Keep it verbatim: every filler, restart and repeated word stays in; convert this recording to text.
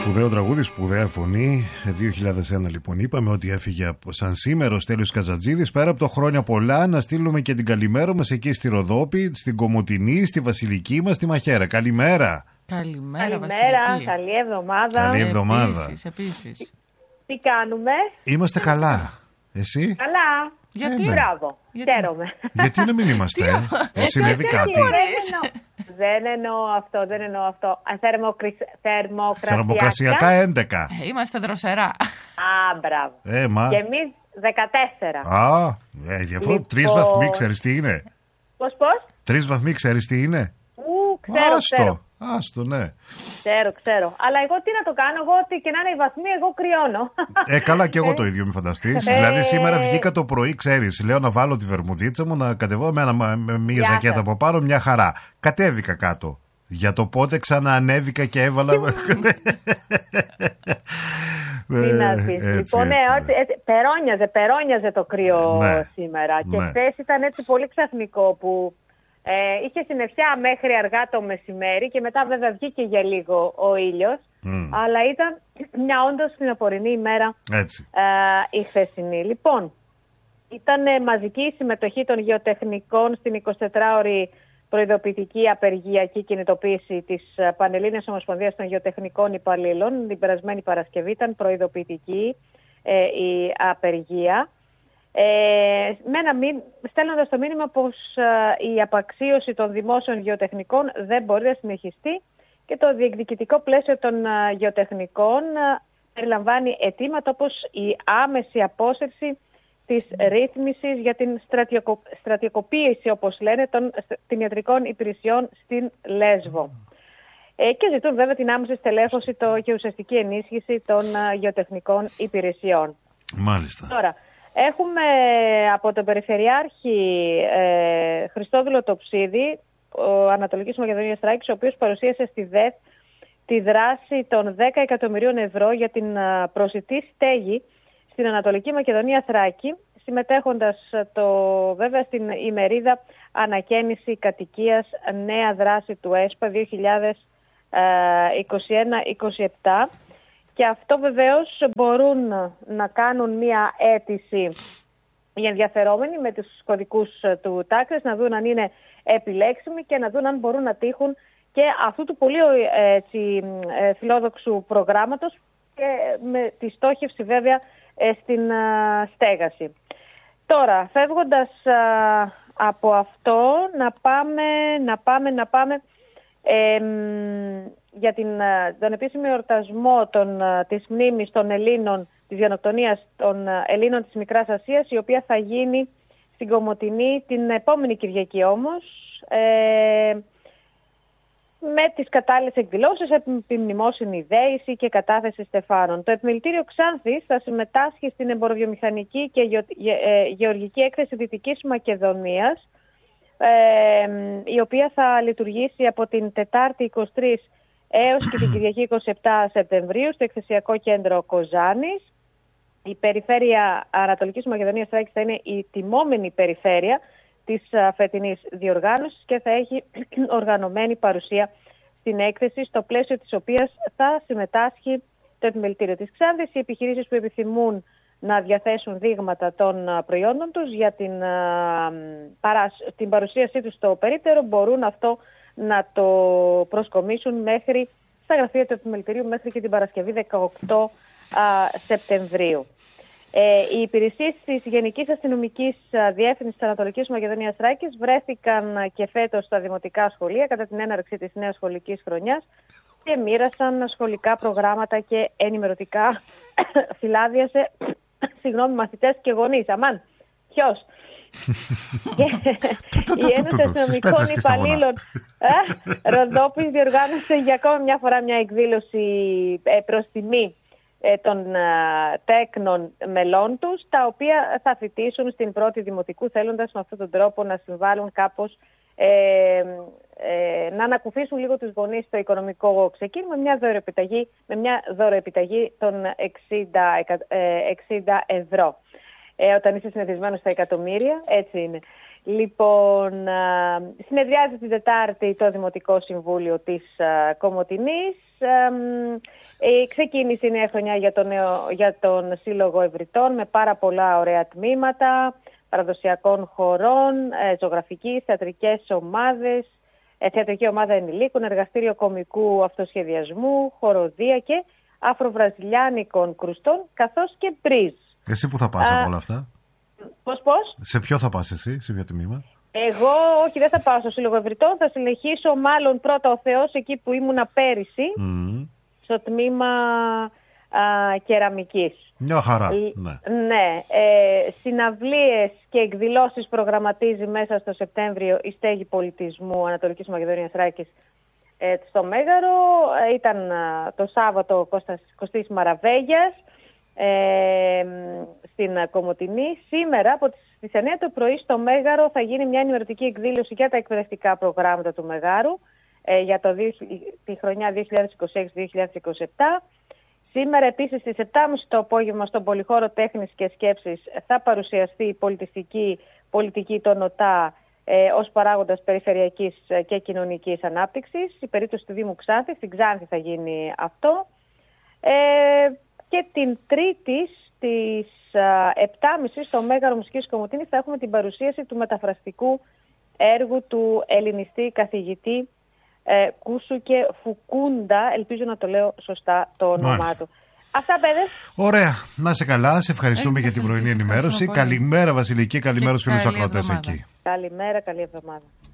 Σπουδαίο τραγούδι, σπουδαία φωνή. δύο χιλιάδες ένα λοιπόν είπαμε ότι έφυγε από, σαν σήμερα ο Στέλιος Καζατζίδης. Πέρα από το χρόνια πολλά, να στείλουμε και την καλημέρα μας εκεί στη Ροδόπη, στην Κομοτηνή, στη Βασιλική μας, στη Μαχαίρα. Καλημέρα. Καλημέρα, Καλημέρα, Βασιλική. καλή εβδομάδα. Καλή εβδομάδα. Επίσης, επίσης. Τι κάνουμε? Είμαστε καλά. Εσύ? Καλά. Γιατί? Ε, ναι. Μπράβο. Γιατί? Χαίρομαι. Γιατί να μην είμαστε, ε? ε συνέβη κάτι. Δεν εννοώ, δεν εννοώ αυτό, δεν εννοώ αυτό. Θερμοκρι... Θερμοκρασιακά. Θερμοκρασιακά έντεκα. Ε, είμαστε δροσερά. Α, μπράβο. Ε, μα. Και εμείς δεκατέσσερα. Α, ε, διαφορά. Λοιπόν. Τρεις βαθμοί, ξέρεις τι είναι. Πώς, πώς? Τρεις βαθμοί, ξέρεις τι είναι. Ου, ξέρω, Άστο. ξέρω. Άστο, ναι. Ξέρω, ξέρω. Αλλά εγώ τι να το κάνω, εγώ ότι και να είναι οι βαθμοί, εγώ κρυώνω. Ε, καλά, και εγώ το ίδιο, μη φανταστείς. Ε. Δηλαδή, σήμερα βγήκα το πρωί, ξέρεις, λέω να βάλω τη βερμουδίτσα μου, να κατεβώ με, ένα, με μια Γεια ζακέτα σας. από πάνω, μια χαρά. Κατέβηκα κάτω. Για το πότε ξαναανέβηκα και έβαλα. Τι να πεις. Λοιπόν, ναι, ότι, έτσι, περόνιαζε, περόνιαζε το κρύο Ναι. σήμερα. Και Ναι. χθες ήταν έτσι πολύ ξαφνικό που ε, είχε συννεφιά μέχρι αργά το μεσημέρι και μετά βέβαια βγήκε για λίγο ο ήλιος. Mm. Αλλά ήταν μια όντως φθινοπορεινή ημέρα Έτσι. ε, η χθεσινή. Λοιπόν, ήταν ε, μαζική η συμμετοχή των γεωτεχνικών στην εικοσιτετράωρη προειδοποιητική απεργιακή κινητοποίηση της ε, Πανελλήνιας Ομοσπονδίας των Γεωτεχνικών Υπαλλήλων. Την περασμένη Παρασκευή ήταν προειδοποιητική ε, η απεργία. Ε, με ένα μη, στέλνοντας το μήνυμα πως ε, η απαξίωση των δημόσιων γεωτεχνικών δεν μπορεί να συνεχιστεί και το διεκδικητικό πλαίσιο των ε, γεωτεχνικών ε, περιλαμβάνει αιτήματα όπως η άμεση απόσυρση της ρύθμισης για την στρατιοκο... στρατιοκοποίηση, όπως λένε, των κτηνιατρικών υπηρεσιών στην Λέσβο. Ε, και ζητούν βέβαια την άμεση στελέχωση το, και ουσιαστική ενίσχυση των uh, γεωτεχνικών υπηρεσιών. Μάλιστα. Τώρα, έχουμε από τον Περιφερειάρχη ε, Χριστόδουλο Τοψίδη, ο Ανατολικής Μακεδονίας Θράκης, ο οποίος παρουσίασε στη ΔΕΘ τη δράση των δέκα εκατομμυρίων ευρώ για την uh, προσιτή στέγη στην Ανατολική Μακεδονία Θράκη, συμμετέχοντας το, βέβαια στην ημερίδα Ανακαίνιση Κατοικίας Νέα Δράση του ΕΣΠΑ δύο χιλιάδες είκοσι ένα είκοσι επτά, και αυτό βεβαίως μπορούν να κάνουν μία αίτηση οι ενδιαφερόμενοι με τους κωδικούς του τάξης, να δουν αν είναι επιλέξιμοι και να δουν αν μπορούν να τύχουν και αυτού του πολύ έτσι, φιλόδοξου προγράμματος και με τη στόχευση βέβαια στην α, στέγαση. Τώρα, φεύγοντας α, από αυτό, να πάμε, να πάμε, να πάμε ε, για την, α, τον επίσημο εορτασμό των, α, της μνήμης των Ελλήνων, της γενοκτονίας των α, Ελλήνων της Μικράς Ασίας, η οποία θα γίνει στην Κομοτηνή την επόμενη Κυριακή όμως, ε, με τις κατάλληλες εκδηλώσεις, επιμνημόσυνη δέηση και κατάθεση στεφάνων. Το Επιμελητήριο Ξάνθης θα συμμετάσχει στην εμποροβιομηχανική και γεω, γε, ε, γεωργική έκθεση Δυτικής Μακεδονίας, ε, η οποία θα λειτουργήσει από την Τετάρτη είκοσι τρεις έως και την Κυριακή είκοσι επτά Σεπτεμβρίου στο Εκθεσιακό Κέντρο Κοζάνης. Η Περιφέρεια Ανατολικής Μακεδονίας Θράκης θα είναι η τιμόμενη περιφέρεια της φετινής διοργάνωσης και θα έχει οργανωμένη παρουσία στην έκθεση, στο πλαίσιο της οποίας θα συμμετάσχει το Επιμελητήριο της Ξάνθης. Οι επιχειρήσεις που επιθυμούν να διαθέσουν δείγματα των προϊόντων τους για την, την παρουσίασή τους στο περίπτερο μπορούν αυτό να το προσκομίσουν μέχρι στα γραφεία του Επιμελητηρίου μέχρι και την Παρασκευή δεκαοκτώ Σεπτεμβρίου. Ε, οι υπηρεσίες της Γενικής Αστυνομικής Διεύθυνσης της Ανατολικής Μακεδονίας Θράκης βρέθηκαν και φέτος στα δημοτικά σχολεία κατά την έναρξη της νέας σχολικής χρονιάς και μοίρασαν σχολικά προγράμματα και ενημερωτικά φυλάδια σε συγγνώμη, μαθητές και γονείς. Αμάν, ποιος? Η Ένωση Αστυνομικών Υπαλλήλων Ροδόπης διοργάνωσε για ακόμα μια φορά μια εκδήλωση προς τιμή των τέκνων μελών τους, τα οποία θα φοιτήσουν στην πρώτη δημοτικού, θέλοντας με αυτόν τον τρόπο να συμβάλλουν κάπως, ε, ε, να ανακουφίσουν λίγο τους γονείς στο οικονομικό ξεκίνημα, μια δωροεπιταγή, με μια δωροεπιταγή των εξήντα ευρώ. Ε, όταν είσαι συνηθισμένος στα εκατομμύρια, έτσι είναι. Λοιπόν, α, συνεδριάζει την Τετάρτη το Δημοτικό Συμβούλιο της α, Κομοτηνής. Ε, ξεκίνησε η νέα χρονιά για, το νέο, για τον Σύλλογο Ευρυτών με πάρα πολλά ωραία τμήματα παραδοσιακών χωρών, ε, ζωγραφικής, θεατρικές ομάδες, ε, θεατρική ομάδα ενηλίκων, εργαστήριο κομικού αυτοσχεδιασμού, χοροδία και αφροβραζιλιάνικων κρουστών, καθώς και μπριζ. Εσύ που θα πας από όλα αυτά? Πώς, πώς? Σε ποιο θα πας εσύ, σε ποιο τμήμα? Εγώ όχι, δεν θα πάω στο Σύλλογο Ευρυτών, θα συνεχίσω μάλλον πρώτα ο Θεός εκεί που ήμουνα πέρυσι, mm. στο τμήμα α, κεραμικής. Μια χαρά, ε, ναι. Ναι, ε, συναυλίες και εκδηλώσεις προγραμματίζει μέσα στο Σεπτέμβριο η Στέγη Πολιτισμού Ανατολικής Μακεδονίας Θράκης ε, στο Μέγαρο. Ε, ήταν α, το Σάββατο ο Κώστας, Κωστής Μαραβέγιας ε, στην Κομοτηνή. Σήμερα από τις στις εννιά το πρωί στο Μέγαρο θα γίνει μια ενημερωτική εκδήλωση για τα εκπαιδευτικά προγράμματα του Μεγάρου ε, για το, τη χρονιά δύο χιλιάδες είκοσι έξι δύο χιλιάδες είκοσι επτά. Σήμερα επίσης στις επτά και μισή το απόγευμα στον Πολυχώρο Τέχνης και Σκέψης θα παρουσιαστεί η πολιτιστική πολιτική των ΟΤΑ ε, ως παράγοντας περιφερειακής και κοινωνικής ανάπτυξης. Η περίπτωση του Δήμου Ξάνθη, στην Ξάνθη θα γίνει αυτό. Ε, και την Τρίτη στις επτά και μισή στο Μέγαρο Μουσικής Κομοτηνής θα έχουμε την παρουσίαση του μεταφραστικού έργου του ελληνιστή καθηγητή ε, Κούσουκε Φουκούντα. Ελπίζω να το λέω σωστά το όνομά Μάλιστα. του. Αυτά, παιδες. Ωραία. Να είσαι καλά. Σε ευχαριστούμε για την πρωινή ενημέρωση. Καλημέρα, Βασιλική. Καλημέρα στους φίλους ακροατές εκεί. Καλημέρα, καλή εβδομάδα.